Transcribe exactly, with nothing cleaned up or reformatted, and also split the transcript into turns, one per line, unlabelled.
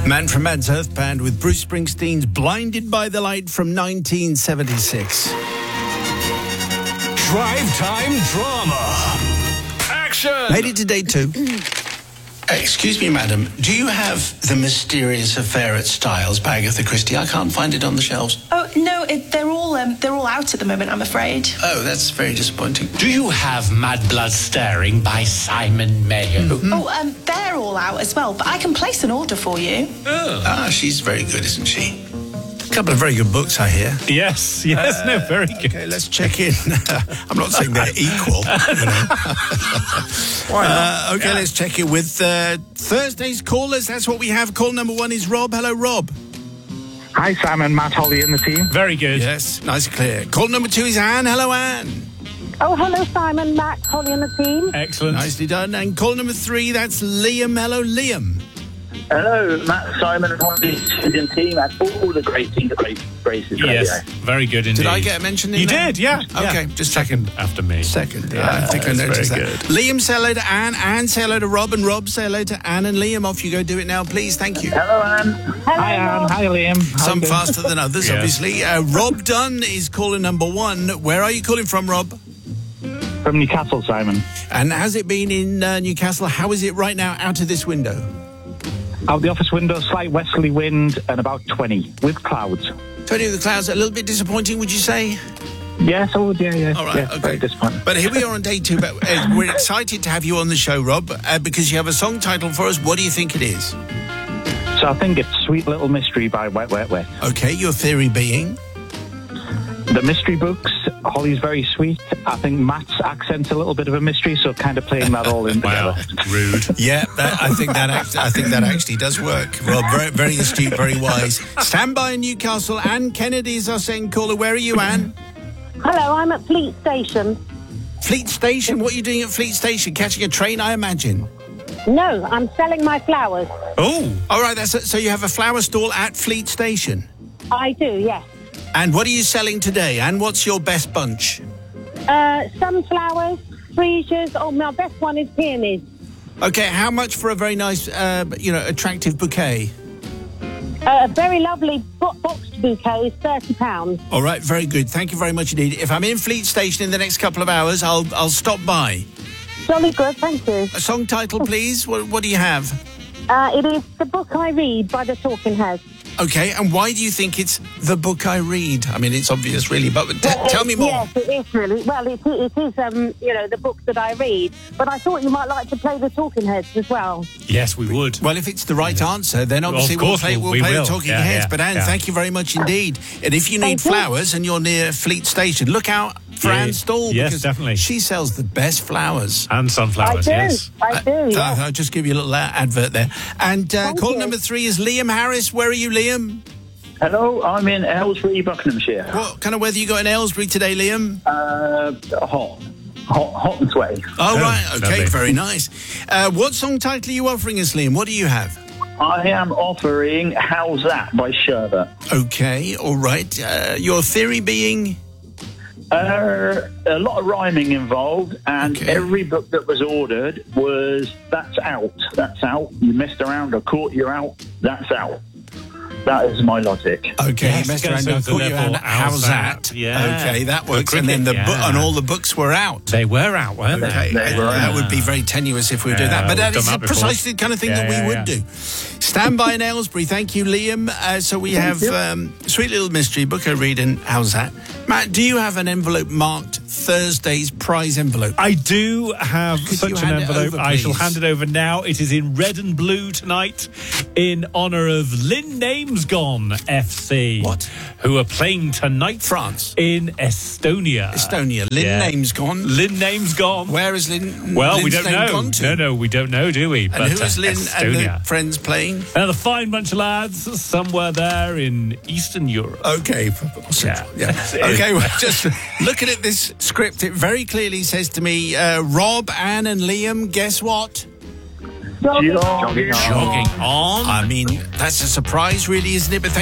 Man from Man's Earth Band with Bruce Springsteen's Blinded by the Light from nineteen seventy-six.
Drive Time Drama. Action!
Made it to day two.
Uh, excuse me, madam. Do you have The Mysterious Affair at Styles by Agatha Christie? I can't find it on the shelves.
Oh, no, it, they're all um, they're all out at the moment, I'm afraid.
Oh, that's very disappointing.
Do you have Mad Blood Staring by Simon Mayo?
Mm-hmm. Oh, um, they're all out as well, but I can place an order for you.
Oh. Ah, she's very good, isn't she?
A couple of very good books, I hear.
Yes, yes, uh, no, very good.
Okay, let's check in. I'm not saying they're equal. You know. Why not? Uh, okay, yeah. Let's check in with uh, Thursday's callers. That's what we have. Call number one is Rob. Hello, Rob.
Hi, Simon, Matt, Holly and the team.
Very good.
Yes, nice and clear. Call number two is Anne. Hello, Anne.
Oh, hello, Simon, Matt, Holly and the team.
Excellent.
Nicely done. And call number three, that's Liam. Hello, Liam.
Hello, Matt, Simon, and Holly and team, and all the great team, the great braces.
Yes,
radio.
very good indeed.
Did I get a mention in
You
there?
did, yeah.
Okay,
yeah.
just second.
After me.
Second, yeah,
yeah
I think I noticed
very
that.
Good.
Liam, say hello to Anne. Anne, say hello to Rob. And Rob, say hello to Anne and Liam. Off you go. Do it now, please. Thank you.
Hello, Anne.
Hello,
Hi, Anne. Hi, Liam.
Some
Hi,
faster than others,
Yeah.
obviously. Uh, Rob Dunn is caller number one. Where are you calling from, Rob?
From Newcastle, Simon.
And has it been in uh, Newcastle? How is it right now out of this window?
Out the office window, slight westerly wind and about twenty with clouds.
twenty with the clouds, a little bit disappointing, would you say?
Yes, oh, yeah, yeah.
All right,
yeah,
okay.
Very disappointing.
But here we are on day two. But uh, we're excited to have you on the show, Rob, uh, because you have a song title for us. What do you think it is?
So I think it's Sweet Little Mystery by Wet, Wet, Wet.
Okay, your theory being?
The mystery books, Holly's very sweet. I think Matt's accent's a little bit of a mystery, so kind of playing that all in
Wow,
together.
rude.
Yeah, that, I think that act, I think that actually does work. Rob, very, very astute, very wise. Stand by in Newcastle. Anne Kennedy is our second caller. Where are you, Anne?
Hello, I'm at Fleet Station.
Fleet Station. What are you doing at Fleet Station? Catching a train, I imagine.
No, I'm selling my flowers.
Oh,
all right. That's a, so you have a flower stall at Fleet Station.
I do, yes.
And what are you selling today? And what's your best bunch?
Uh, sunflowers, freesias. Oh, my best one is peonies.
Okay, how much for a very nice, uh, you know, attractive bouquet?
Uh, a very lovely bo- boxed bouquet is thirty pounds.
All right, very good. Thank you very much indeed. If I'm in Fleet Station in the next couple of hours, I'll I'll stop by.
Jolly good, thank you.
A song title, please. What, what do you have?
Uh, it is The Book I Read by the Talking Heads.
Okay, and why do you think it's the book I read? I mean, it's obvious, really, but t-
Well,
tell me more.
Yes, it is really. Well, it, it is, um, you know, the book that I read. But I thought you might like to play the Talking Heads as well.
yes, we would.
Well, if it's the right answer, then obviously
Well,
we'll
of course
play,
we'll-
we'll
we
play
will.
the Talking
Yeah,
Heads.
yeah,
But Anne,
yeah.
thank you very much indeed. And if you need
Thank you.
flowers and you're near Fleet Station, look out for
Yeah,
Anne's stall.
yes,
because
definitely.
She sells the best flowers.
And sunflowers,
I do.
yes.
I do,
Uh,
yes.
I'll just give you a little uh, advert there. And uh,
Thank
call
you.
number three is Liam Harris. Where are you, Liam?
Hello, I'm in Aylesbury, Buckinghamshire.
What kind of weather you got in Aylesbury today, Liam?
Uh, hot. Hot, hot and sweaty.
Oh,
Oh,
right. Okay,
lovely.
very nice. Uh, what song title are you offering us, Liam? What do you have?
I am offering How's That by Sherbet.
Okay, all right. Uh, your theory being?
Uh, a lot of rhyming involved, and
Okay.
every book that was ordered was that's out, that's out. You messed around, I caught you out, that's out. That is my logic.
Okay,
Yes,
you messed
go
around.
so
I
the
caught you
level,
out. How's
how's
that?
that? Yeah.
Okay, that works.
For
And then the
cricket,
book
yeah.
and all the books were out.
They were out, weren't
Okay,
they?
They were
that
out.
would be very tenuous if we were doing
Yeah,
that. But
we've
that
done
is
that before.
precisely the kind of thing
Yeah,
that we
yeah,
would
yeah.
do. Stand by in Aylesbury. Thank you, Liam. Uh, so we have um, Sweet Little Mystery, book I read, and how's that? Matt, do you have an envelope marked Thursday's prize envelope?
I do have
Could
such
you
an
hand it
envelope.
over,
I shall
please?
hand it over now. It is in red and blue tonight in honour of Lynn Namesgone F C.
What?
Who are playing tonight
France.
in Estonia.
Estonia. Lynn
Yeah.
name's gone.
Lynn Namesgone.
Where is Lynn?
Well, we
Lynn's
don't
name
know.
Gone to?
No, no, we don't know, do we?
And
but,
who is
uh,
Lynn and
Estonia.
the friends playing?
Now, the fine bunch of lads somewhere there in Eastern Europe.
Okay.
Yeah.
yeah. Okay, well, just looking at this script, it very clearly says to me, uh, Rob, Anne and Liam, guess what?
Jogging
Jogging on.
I mean, that's a surprise, really, isn't it? But thank